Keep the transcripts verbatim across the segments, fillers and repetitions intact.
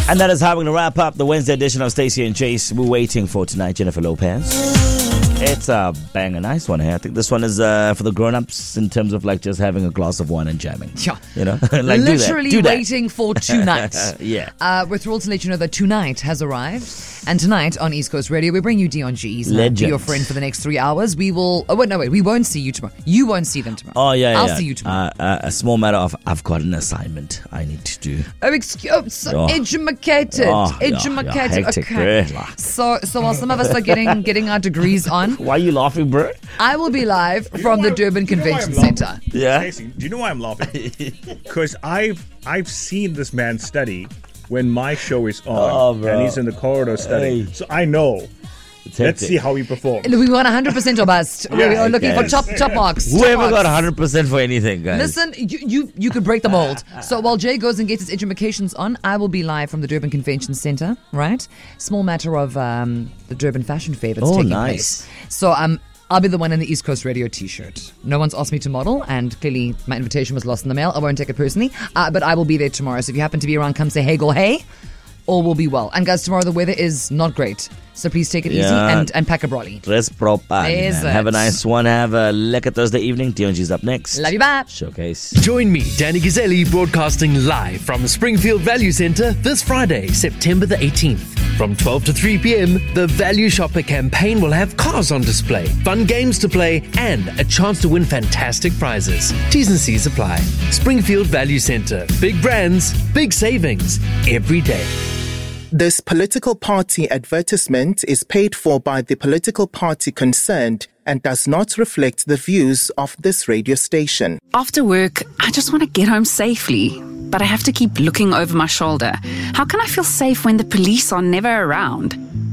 And that is how we're going to wrap up the Wednesday edition of Stacey and Chase. We're waiting for tonight, Jennifer Lopez. It's a bang, a nice one here. I think this one is uh, for the grown-ups in terms of like just having a glass of wine and jamming. Yeah. You know? like Literally do that. Do waiting that. for tonight. yeah. Uh, we're thrilled to let you know that tonight has arrived. And tonight on East Coast Radio, we bring you Dion G's. Legend. Be your friend for the next three hours. We will... Oh, wait, no, wait. We won't see you tomorrow. You won't see them tomorrow. Oh, yeah, yeah. I'll yeah. see you tomorrow. Uh, uh, a small matter of, I've got an assignment I need to do. Oh, excuse... So Oh. educated. Oh, yeah, educated. yeah, hectic, okay. bro. So, so while some of us are getting getting our degrees on, Why are you laughing, bro? I will be live from the Durban you know why Convention I'm laughing? Centre. Yeah. Stacey, do you know why I'm laughing? Because I've I've seen this man study when my show is on, Oh, bro. and he's in the corridor studying. Hey. So I know. It's Let's hectic. see how he performs. We want one hundred percent or bust. we Yeah, are looking okay. for top top marks. top Whoever marks. got one hundred percent for anything, guys. Listen, you, you you could break the mold. So while Jay goes and gets his edumacations on, I will be live from the Durban Convention Centre, right? Small matter of um, the Durban Fashion Fair that's Oh, taking nice. place. So um, I'll be the one in the East Coast Radio t-shirt. No one's asked me to model, and clearly my invitation was lost in the mail. I won't take it personally, uh, but I will be there tomorrow. So if you happen to be around, come say hey, go hey. All will be well. And guys, tomorrow the weather is not great. So please take it easy Yeah. and, and pack a brolly. Dress properly, Is man. Have a it? nice one. Have a lekker Thursday evening. Dion G's up next. Love you, bye. Showcase. Join me, Danny Gazzelli, broadcasting live from Springfield Value Centre this Friday, September the eighteenth. From twelve to three p.m, the Value Shopper campaign will have cars on display, fun games to play, and a chance to win fantastic prizes. T's and C's apply. Springfield Value Centre. Big brands, big savings, every day. This political party advertisement is paid for by the political party concerned and does not reflect the views of this radio station. After work, I just want to get home safely, but I have to keep looking over my shoulder. How can I feel safe when the police are never around?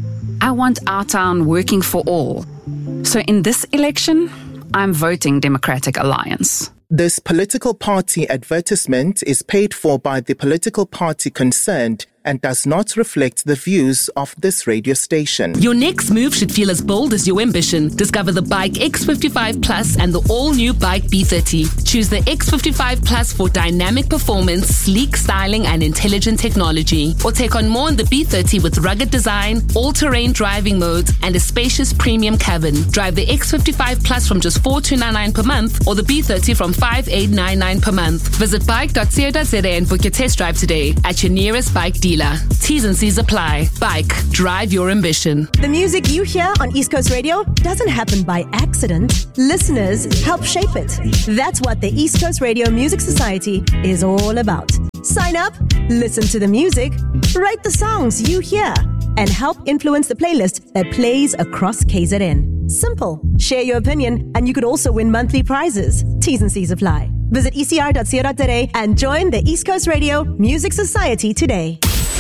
I want our town working for all. So in this election, I'm voting Democratic Alliance. This political party advertisement is paid for by the political party concerned and does not reflect the views of this radio station. Your next move should feel as bold as your ambition. Discover the Bike X fifty-five Plus and the all-new Bike B thirty. Choose the X fifty-five Plus for dynamic performance, sleek styling, and intelligent technology. Or take on more in the B thirty with rugged design, all-terrain driving modes, and a spacious premium cabin. Drive the X fifty-five Plus from just four thousand two hundred ninety-nine per month or the B thirty from five thousand eight hundred ninety-nine per month. Visit bike dot co dot za and book your test drive today at your nearest bike dealer. T's and C's apply. Bike. Drive your ambition. The music you hear on East Coast Radio doesn't happen by accident. Listeners help shape it. That's what the East Coast Radio Music Society is all about. Sign up, listen to the music, write the songs you hear, and help influence the playlist that plays across K Z N. Simple. Share your opinion, and you could also win monthly prizes. T's and C's apply. Visit e c r dot co dot za and join the East Coast Radio Music Society today.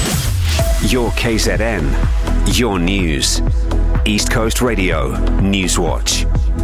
Your K Z N, your news. East Coast Radio Newswatch.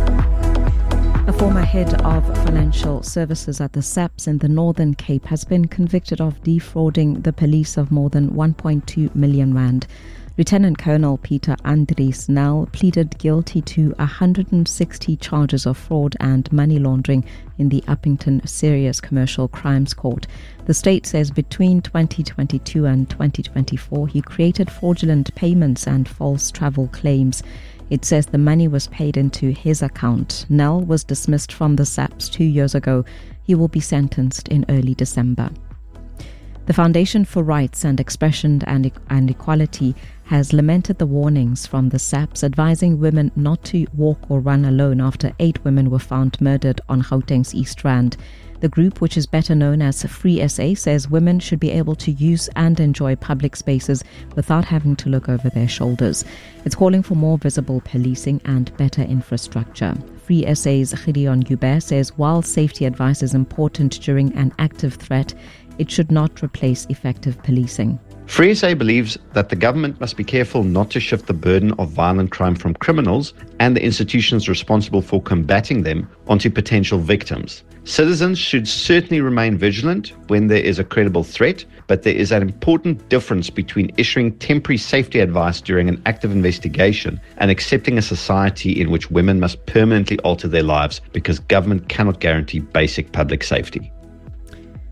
A former head of financial services at the S A P S in the Northern Cape has been convicted of defrauding the police of more than one point two million rand. Lieutenant Colonel Peter Andries Nel pleaded guilty to one hundred sixty charges of fraud and money laundering in the Uppington Serious Commercial Crimes Court. The state says between twenty twenty-two and twenty twenty-four, he created fraudulent payments and false travel claims. It says the money was paid into his account. Nel was dismissed from the S A P S two years ago. He will be sentenced in early December. The Foundation for Rights and Expression and, e- and Equality has lamented the warnings from the S A P S advising women not to walk or run alone after eight women were found murdered on Gauteng's East Rand. The group, which is better known as Free S A, says women should be able to use and enjoy public spaces without having to look over their shoulders. It's calling for more visible policing and better infrastructure. Free S A's Gideon Hubert says while safety advice is important during an active threat, it should not replace effective policing. Free S A believes that the government must be careful not to shift the burden of violent crime from criminals and the institutions responsible for combating them onto potential victims. Citizens should certainly remain vigilant when there is a credible threat, but there is an important difference between issuing temporary safety advice during an active investigation and accepting a society in which women must permanently alter their lives because government cannot guarantee basic public safety.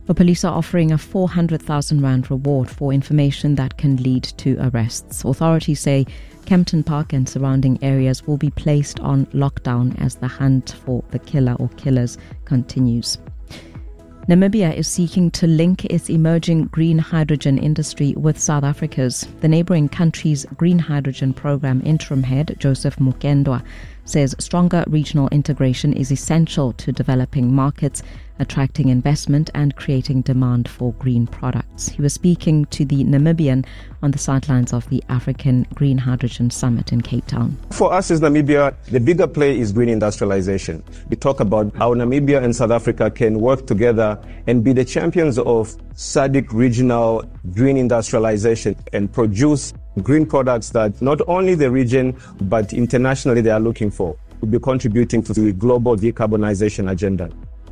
The police are offering a four hundred thousand rand reward for information that can lead to arrests. Authorities say Kempton Park and surrounding areas will be placed on lockdown as the hunt for the killer or killers continues. Namibia is seeking to link its emerging green hydrogen industry with South Africa's. The neighbouring country's green hydrogen program interim head, Joseph Mukendwa, says stronger regional integration is essential to developing markets, attracting investment and creating demand for green products. He was speaking to the Namibian on the sidelines of the African Green Hydrogen Summit in Cape Town. For us as Namibia, the bigger play is green industrialization. We talk about how Namibia and South Africa can work together and be the champions of S A D C regional green industrialization and produce green products that not only the region but internationally they are looking for. We'll be contributing to the global decarbonization agenda.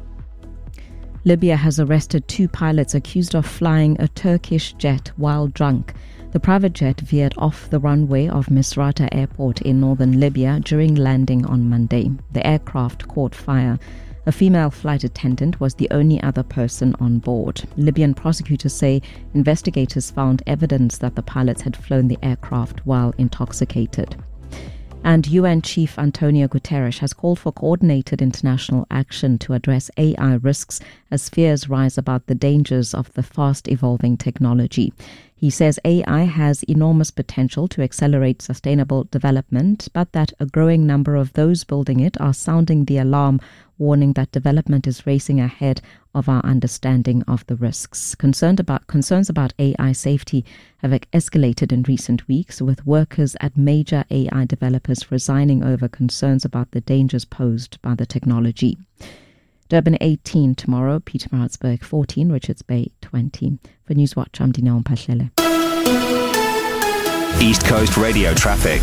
Libya has arrested two pilots accused of flying a Turkish jet while drunk. The private jet veered off the runway of Misrata Airport in northern Libya during landing on Monday. The aircraft caught fire. A female flight attendant was the only other person on board. Libyan prosecutors say investigators found evidence that the pilots had flown the aircraft while intoxicated. And U N Chief Antonio Guterres has called for coordinated international action to address A I risks as fears rise about the dangers of the fast-evolving technology. He says A I has enormous potential to accelerate sustainable development, but that a growing number of those building it are sounding the alarm, warning that development is racing ahead of our understanding of the risks. Concerned about, concerns about A I safety have escalated in recent weeks, with workers at major A I developers resigning over concerns about the dangers posed by the technology. Durban eighteen tomorrow, Pietermaritzburg fourteen, Richards Bay twenty. For Newswatch, I'm Dineo Mphahlele. East Coast Radio traffic.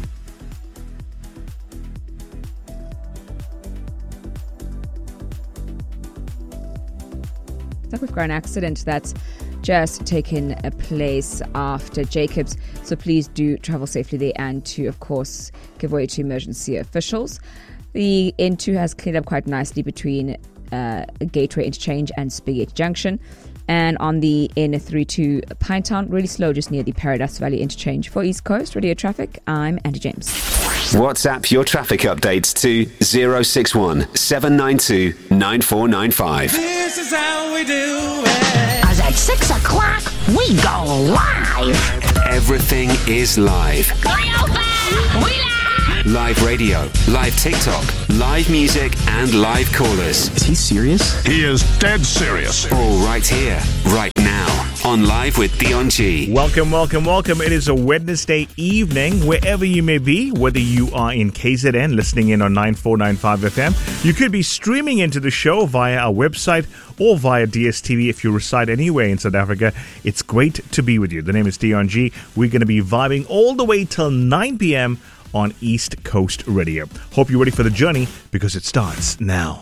I think we've got an accident that's just taken a place after Jacobs, so please do travel safely there and to, of course, give way to emergency officials. The N two has cleared up quite nicely between uh, Gateway Interchange and Spigate Junction. And on the N three two Pinetown, really slow just near the Paradise Valley Interchange. For East Coast Radio Traffic, I'm Andy James. WhatsApp your traffic updates to zero six one seven nine two nine four nine five. This is how we do it. As at six o'clock, we go live. Everything is live. We open, we live. Live radio, live TikTok, live music, and live callers. Is he serious? He is dead serious. All right here, right now, on Live with Dion G. Welcome, welcome, welcome. It is a Wednesday evening, wherever you may be, whether you are in K Z N listening in on nine four nine five F M. You could be streaming into the show via our website or via D S T V if you reside anywhere in South Africa. It's great to be with you. The name is Dion G. We're going to be vibing all the way till nine p.m. on East Coast Radio. Hope you're ready for the journey because it starts now.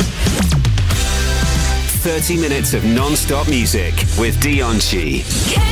thirty minutes of non-stop music with Dion G.